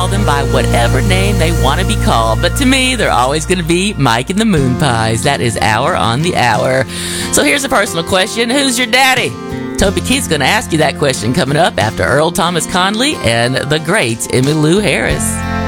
them by whatever name they want to be called. But to me, they're always going to be Mike and the Moon Pies. That is Hour on the Hour. So here's a personal question. Who's your daddy? Toby Keith's going to ask you that question coming up after Earl Thomas Conley and the great Emmylou Harris.